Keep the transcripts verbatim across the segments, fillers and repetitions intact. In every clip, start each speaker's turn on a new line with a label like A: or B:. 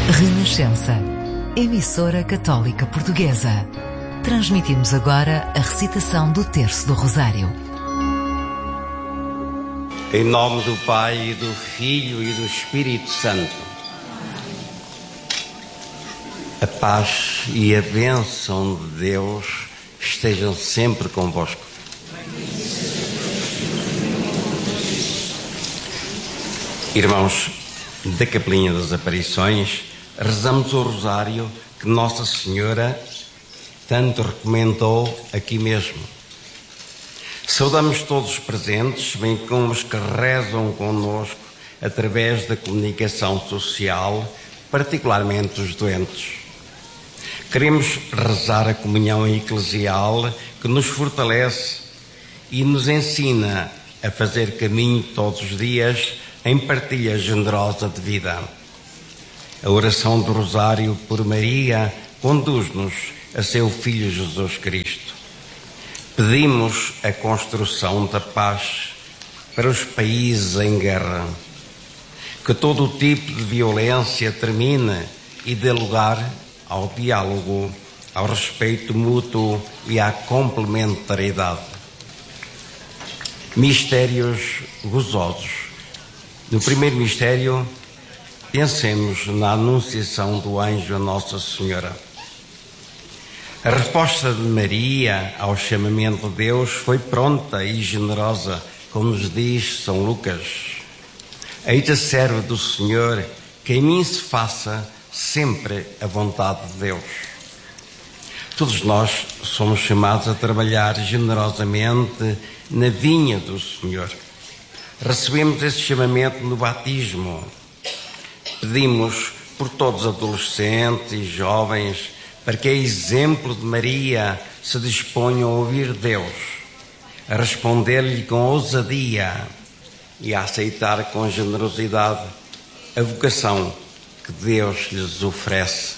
A: Renascença, emissora católica portuguesa. Transmitimos agora a recitação do Terço do Rosário.
B: Em nome do Pai, e do Filho e do Espírito Santo. A paz e a bênção de Deus estejam sempre convosco. Irmãos da Capelinha das Aparições, rezamos o rosário que Nossa Senhora tanto recomendou aqui mesmo. Saudamos todos os presentes, bem como os que rezam connosco através da comunicação social, particularmente os doentes. Queremos rezar a comunhão eclesial que nos fortalece e nos ensina a fazer caminho todos os dias em partilha generosa de vida. A oração do Rosário por Maria conduz-nos a seu Filho Jesus Cristo. Pedimos a construção da paz para os países em guerra, que todo o tipo de violência termine e dê lugar ao diálogo, ao respeito mútuo e à complementaridade. Mistérios gozosos. No primeiro mistério, pensemos na anunciação do anjo a Nossa Senhora. A resposta de Maria ao chamamento de Deus foi pronta e generosa, como nos diz São Lucas. Eis a serva do Senhor, que em mim se faça sempre a vontade de Deus. Todos nós somos chamados a trabalhar generosamente na vinha do Senhor. Recebemos esse chamamento no batismo. Pedimos por todos os adolescentes e jovens para que, a exemplo de Maria, se disponham a ouvir Deus, a responder-lhe com ousadia e a aceitar com generosidade a vocação que Deus lhes oferece.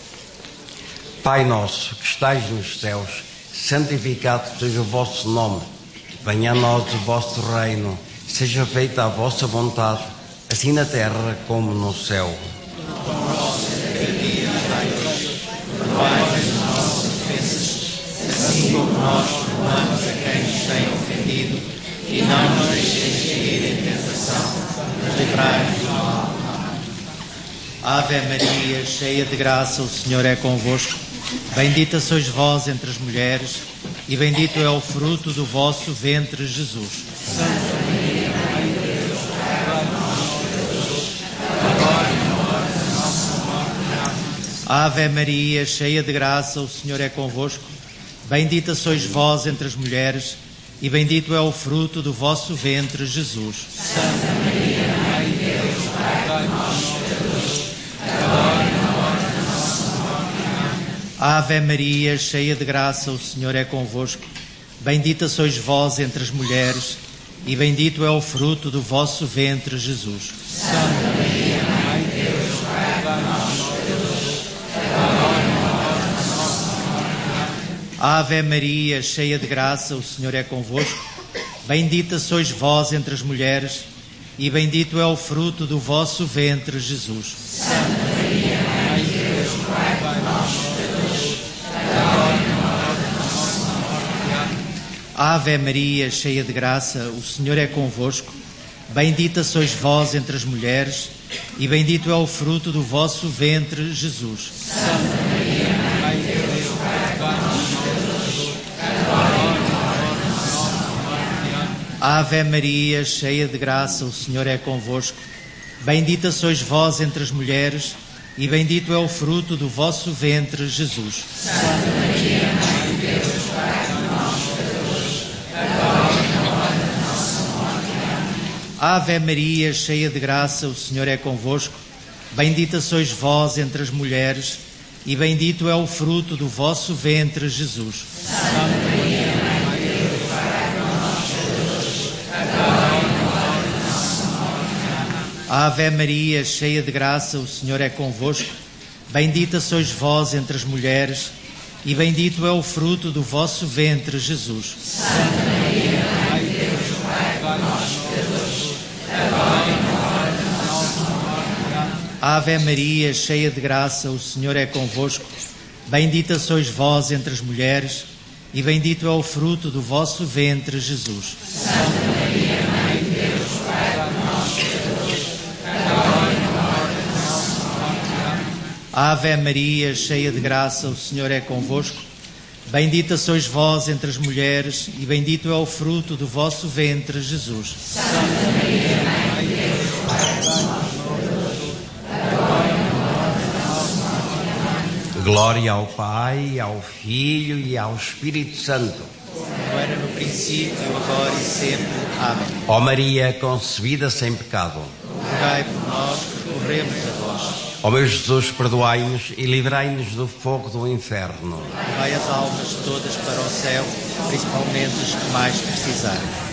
B: Pai nosso que estais nos céus, santificado seja o vosso nome. Venha a nós o vosso reino. Seja feita a vossa vontade, assim na terra como no céu. O pão nosso de cada dia dai hoje, perdoai as nossas ofensas, assim como nós perdoamos a quem nos tem ofendido, e não nos deixeis cair em tentação, mas livrai-nos do mal.
C: Ave Maria, cheia de graça, o Senhor é convosco. Bendita sois vós entre as mulheres, e bendito é o fruto do vosso ventre, Jesus.
D: Santa Maria, Mãe de Deus, rogai por nós, pecadores, agora e na hora da nossa morte.
C: Ave Maria, cheia de graça, o Senhor é convosco. Bendita sois vós entre as mulheres, e bendito é o fruto do vosso ventre, Jesus.
D: Santa Maria, Mãe de Deus, rogai por nós, pecadores, agora e na hora da nossa morte.
C: Ave Maria, cheia de graça, o Senhor é convosco. Bendita sois vós entre as mulheres, e bendito é o fruto do vosso ventre, Jesus.
D: Santa Maria, Mãe de Deus, rogai por nós, pecadores, agora e na hora da nossa morte.
C: Ave Maria, cheia de graça, o Senhor é convosco. Bendita sois vós entre as mulheres, e bendito é o fruto do vosso ventre, Jesus.
D: Santa Maria, Mãe de Deus, rogai por nós, pecadores, agora e na hora da nossa morte.
C: Ave Maria, cheia de graça, o Senhor é convosco. Bendita sois vós entre as mulheres, e bendito é o fruto do vosso ventre, Jesus.
D: Santa Maria, Mãe de Deus, rogai por nós, pecadores, agora e na hora da nossa morte.
C: Ave Maria, cheia de graça, o Senhor é convosco. Bendita sois vós entre as mulheres, e bendito é o fruto do vosso ventre, Jesus.
D: Santa Maria, Mãe de Deus, rogai por nós, pecadores, agora e na hora da nossa morte.
C: Ave Maria, cheia de graça, o Senhor é convosco. Bendita sois vós entre as mulheres, e bendito é o fruto do vosso ventre, Jesus.
D: Santa Maria, Mãe de Deus, rogai por nós, pecadores, agora e na hora da nossa morte.
C: Ave Maria, cheia de graça, o Senhor é convosco. Bendita sois vós entre as mulheres, e bendito é o fruto do vosso ventre, Jesus.
D: Santa Maria, Mãe de Deus, rogai por nós, pecadores, agora e na hora da nossa morte.
C: Ave Maria, cheia de graça, o Senhor é convosco. Bendita sois vós entre as mulheres, e bendito é o fruto do vosso ventre, Jesus.
D: Santa Maria, Mãe de Deus, rogai por nós, pecadores, agora e na hora da nossa morte. Amém.
C: Ave Maria, cheia de graça, o Senhor é convosco. Bendita sois vós entre as mulheres, e bendito é o fruto do vosso ventre, Jesus.
D: Santa Maria, Mãe de Deus, rogai por nós, pecadores, agora e na hora da nossa morte. Amém.
B: Glória ao Pai, ao Filho e ao Espírito Santo.
C: Como era no princípio, agora e sempre. Amém.
B: Ó Maria, concebida sem pecado.
C: Rogai por nós que recorremos a vós.
B: Ó meu Jesus, perdoai-nos e livrai-nos do fogo do inferno.
C: Levai as almas todas para o céu, principalmente as que mais precisarem.